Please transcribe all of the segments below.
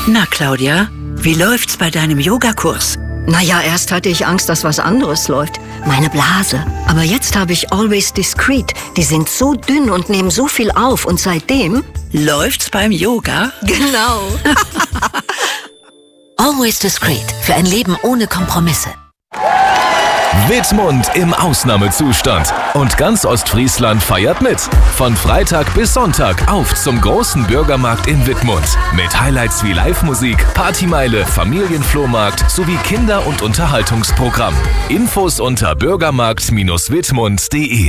Na, Claudia, wie läuft's bei deinem Yogakurs? Naja, erst hatte ich Angst, dass was anderes läuft. Meine Blase. Aber jetzt habe ich Always Discreet. Die sind so dünn und nehmen so viel auf. Und seitdem... Läuft's beim Yoga? Genau. Always Discreet. Für ein Leben ohne Kompromisse. Wittmund im Ausnahmezustand. Und ganz Ostfriesland feiert mit. Von Freitag bis Sonntag auf zum großen Bürgermarkt in Wittmund. Mit Highlights wie Live-Musik, Partymeile, Familienflohmarkt sowie Kinder- und Unterhaltungsprogramm. Infos unter bürgermarkt-wittmund.de.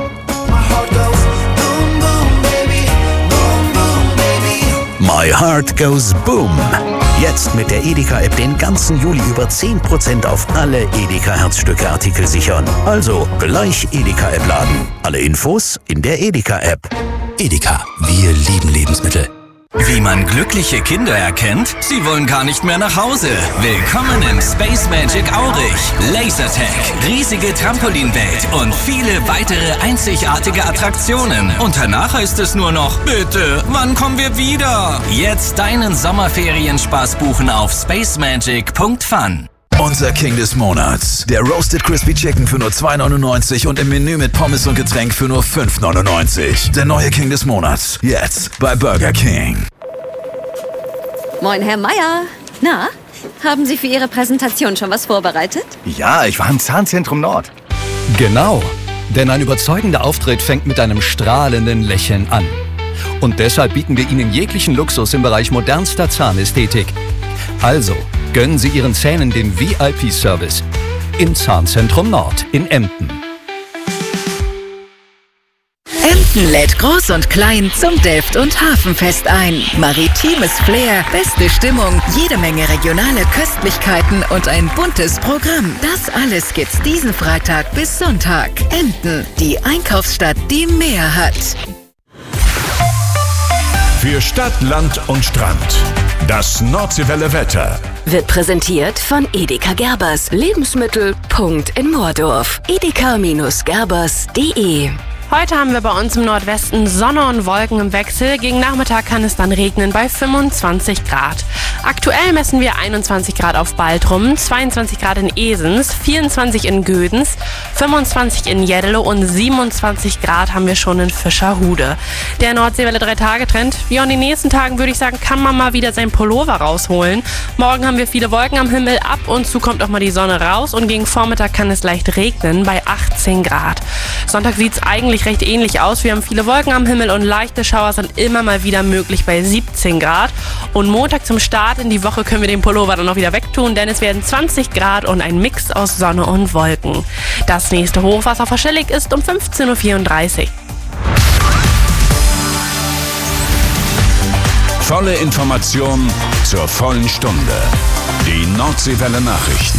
My Heart Goes Boom. Jetzt mit der Edeka-App den ganzen Juli über 10% auf alle Edeka-Herzstücke-Artikel sichern. Also gleich Edeka-App laden. Alle Infos in der Edeka-App. Edeka, wir lieben Lebensmittel. Wie man glückliche Kinder erkennt? Sie wollen gar nicht mehr nach Hause. Willkommen im Space Magic Aurich. Lasertag, riesige Trampolinwelt und viele weitere einzigartige Attraktionen. Und danach heißt es nur noch, bitte, wann kommen wir wieder? Jetzt deinen Sommerferienspaß buchen auf spacemagic.fun. Unser King des Monats. Der Roasted Crispy Chicken für nur 2,99 und im Menü mit Pommes und Getränk für nur 5,99. Der neue King des Monats. Jetzt bei Burger King. Moin, Herr Meier. Na, haben Sie für Ihre Präsentation schon was vorbereitet? Ja, ich war im Zahnzentrum Nord. Genau, denn ein überzeugender Auftritt fängt mit einem strahlenden Lächeln an. Und deshalb bieten wir Ihnen jeglichen Luxus im Bereich modernster Zahnästhetik. Also, gönnen Sie Ihren Zähnen den VIP-Service im Zahnzentrum Nord in Emden. Emden lädt Groß und Klein zum Delft- und Hafenfest ein. Maritimes Flair, beste Stimmung, jede Menge regionale Köstlichkeiten und ein buntes Programm. Das alles gibt's diesen Freitag bis Sonntag. Emden, die Einkaufsstadt, die mehr hat. Für Stadt, Land und Strand. Das Nordseewelle Wetter. Wird präsentiert von Edeka Gerbers. Lebensmittel. In Moordorf. edeka-gerbers.de. Heute haben wir bei uns im Nordwesten Sonne und Wolken im Wechsel. Gegen Nachmittag kann es dann regnen bei 25 Grad. Aktuell messen wir 21 Grad auf Baltrum, 22 Grad in Esens, 24 in Gödens, 25 in Jeddelo und 27 Grad haben wir schon in Fischerhude. Der Nordseewelle 3-Tage-Trend. Ja, und in den nächsten Tagen würde ich sagen, kann man mal wieder sein Pullover rausholen. Morgen haben wir viele Wolken am Himmel, ab und zu kommt auch mal die Sonne raus und gegen Vormittag kann es leicht regnen bei 18 Grad. Sonntag sieht es eigentlich recht ähnlich aus. Wir haben viele Wolken am Himmel und leichte Schauer sind immer mal wieder möglich bei 17 Grad. Und Montag zum Start in die Woche können wir den Pullover dann auch wieder wegtun, denn es werden 20 Grad und ein Mix aus Sonne und Wolken. Das nächste Hochwasser verschelligt ist um 15:34 Uhr. Volle Information zur vollen Stunde. Die Nordseewelle Nachrichten.